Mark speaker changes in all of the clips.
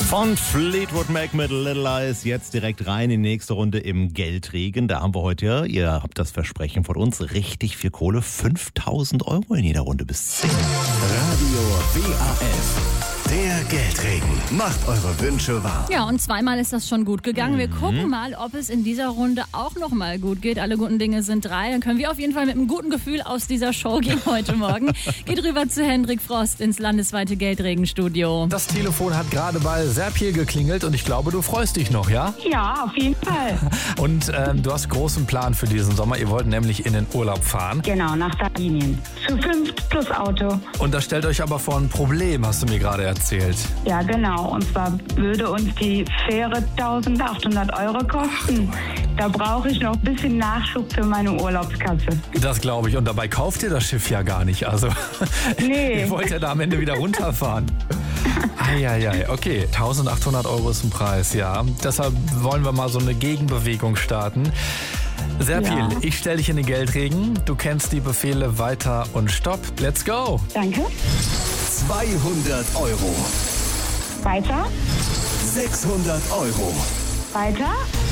Speaker 1: Von Fleetwood Mac mit Little Eyes jetzt direkt rein in die nächste Runde im Geldregen. Da haben wir heute, ihr habt das Versprechen von uns, richtig viel Kohle. 5.000 € in jeder Runde bis 10.
Speaker 2: Radio WAF. Der Geldregen macht eure Wünsche wahr.
Speaker 3: Ja, und zweimal ist das schon gut gegangen. Wir gucken mal, ob es in dieser Runde auch noch mal gut geht. Alle guten Dinge sind 3. Dann können wir auf jeden Fall mit einem guten Gefühl aus dieser Show gehen heute Morgen. Geht rüber zu Hendrik Frost ins landesweite Geldregenstudio.
Speaker 4: Das Telefon hat gerade bei Serpil geklingelt und ich glaube, du freust dich noch, ja?
Speaker 5: Ja, auf jeden Fall.
Speaker 4: Und du hast großen Plan für diesen Sommer. Ihr wollt nämlich in den Urlaub fahren.
Speaker 5: Genau, nach Sardinien. Zu 5 plus Auto.
Speaker 4: Und das stellt euch aber vor ein Problem, hast du mir gerade erzählt.
Speaker 5: Ja, genau. Und zwar würde uns die Fähre 1.800 € kosten. Da brauche ich noch ein bisschen Nachschub für meine Urlaubskasse.
Speaker 4: Das glaube ich. Und dabei kauft ihr das Schiff ja gar nicht. Also,
Speaker 5: Nee.
Speaker 4: ihr wollt ja da am Ende wieder runterfahren. Eieiei, okay. 1.800 € ist ein Preis, ja. Deshalb wollen wir mal so eine Gegenbewegung starten. Serpil,
Speaker 5: Ja.
Speaker 4: ich stelle dich in den Geldregen. Du kennst die Befehle weiter und stopp. Let's go.
Speaker 5: Danke.
Speaker 2: 200 €.
Speaker 5: Weiter.
Speaker 2: 600 €.
Speaker 5: Weiter.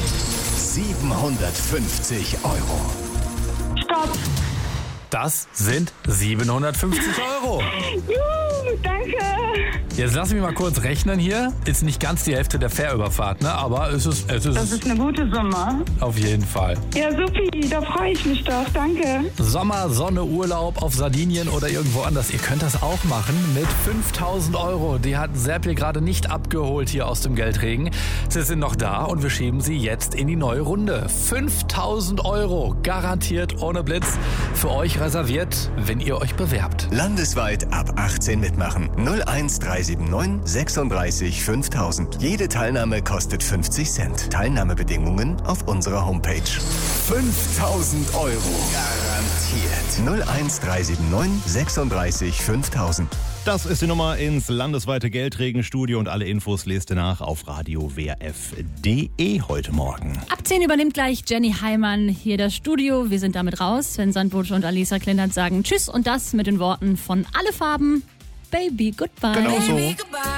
Speaker 2: 750 €.
Speaker 5: Stopp.
Speaker 4: Das sind 750 €.
Speaker 5: Juhu, danke.
Speaker 4: Jetzt lass mich mal kurz rechnen hier. Ist nicht ganz die Hälfte der Fährüberfahrt, ne? Aber es ist
Speaker 5: Das ist eine gute Summe.
Speaker 4: auf jeden Fall.
Speaker 5: Ja, supi, da freue ich mich doch. Danke.
Speaker 4: Sommer, Sonne, Urlaub auf Sardinien oder irgendwo anders. Ihr könnt das auch machen mit 5.000 €. Die hat Serpil gerade nicht abgeholt hier aus dem Geldregen. Sie sind noch da und wir schieben sie jetzt in die neue Runde. 5.000 € garantiert ohne Blitz für euch reserviert, wenn ihr euch bewerbt.
Speaker 2: Landesweit ab 18 mitmachen. 01379 36 5000. Jede Teilnahme kostet 50 Cent. Teilnahmebedingungen auf unserer Homepage. 5.000 € garantiert. 01379 36 5000.
Speaker 1: Das ist die Nummer ins landesweite Geldregenstudio und alle Infos lest ihr nach auf radiowrf.de heute Morgen.
Speaker 3: Ab 10 übernimmt gleich Jenny Heimann hier das Studio. Wir sind damit raus. Sven Sandwusch und Alisa Klindert sagen Tschüss und das mit den Worten von Alle Farben, Baby, goodbye.
Speaker 1: Genau so.